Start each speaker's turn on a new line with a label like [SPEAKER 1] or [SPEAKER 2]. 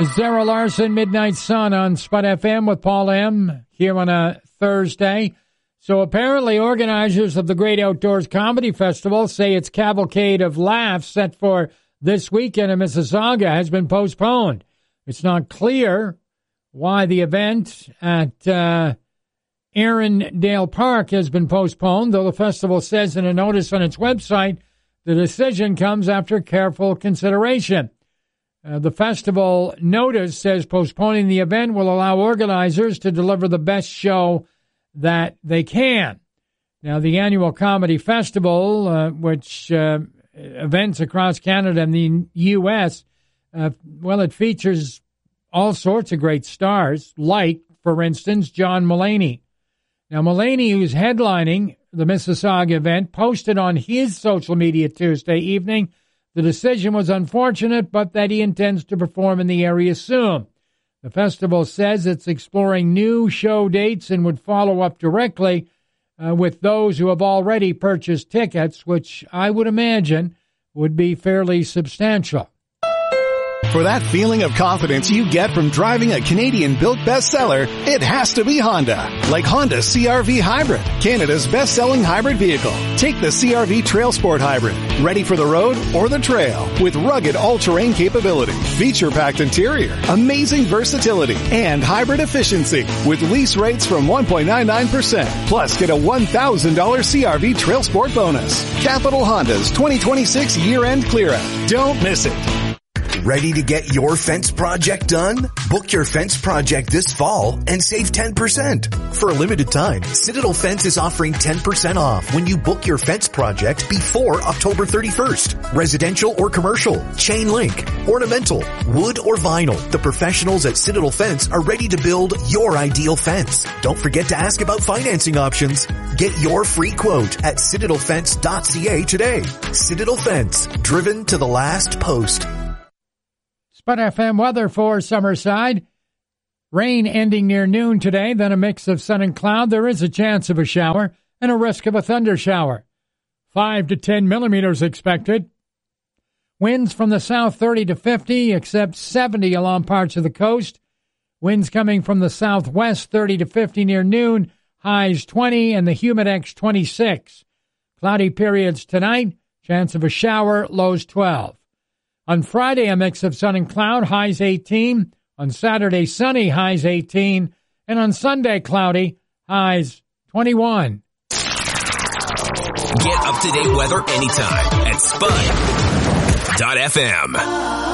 [SPEAKER 1] Zara Larson, Midnight Sun on Spud FM with Paul M. here on a Thursday. So apparently organizers of the Great Outdoors Comedy Festival say its cavalcade of laughs set for this weekend in Mississauga has been postponed. It's not clear why the event at Arundel Park has been postponed, though the festival says in a notice on its website the decision comes after careful consideration. The festival notice says postponing the event will allow organizers to deliver the best show that they can. Now, the annual comedy festival, which events across Canada and the U.S., it features all sorts of great stars, like, for instance, John Mulaney. Now, Mulaney, who's headlining the Mississauga event, posted on his social media Tuesday evening the decision was unfortunate, but that he intends to perform in the area soon. The festival says it's exploring new show dates and would follow up directly with those who have already purchased tickets, which I would imagine would be fairly substantial.
[SPEAKER 2] For that feeling of confidence you get from driving a Canadian-built bestseller, it has to be Honda. Like Honda CR-V Hybrid, Canada's best-selling hybrid vehicle. Take the CR-V Trail Sport Hybrid, ready for the road or the trail, with rugged all-terrain capability, feature-packed interior, amazing versatility, and hybrid efficiency, with lease rates from 1.99%. Plus, get a $1,000 CR-V Trail Sport bonus. Capital Honda's 2026 year-end clear-out. Don't miss it.
[SPEAKER 3] Ready to get your fence project done? Book your fence project this fall and save 10%. For a limited time, Citadel Fence is offering 10% off when you book your fence project before October 31st. Residential or commercial, chain link, ornamental, wood or vinyl. The professionals at Citadel Fence are ready to build your ideal fence. Don't forget to ask about financing options. Get your free quote at citadelfence.ca today. Citadel Fence, driven to the last post.
[SPEAKER 1] Spud FM weather for Summerside. Rain ending near noon today, then a mix of sun and cloud. There is a chance of a shower and a risk of a thunder shower. 5 to 10 millimeters expected. Winds from the south 30 to 50, except 70 along parts of the coast. Winds coming from the southwest 30 to 50 near noon, highs 20 and the Humidex 26. Cloudy periods tonight, chance of a shower, lows 12. On Friday, a mix of sun and cloud, highs 18. On Saturday, sunny, highs 18. And on Sunday, cloudy, highs 21.
[SPEAKER 4] Get up-to-date weather anytime at Spud.fm.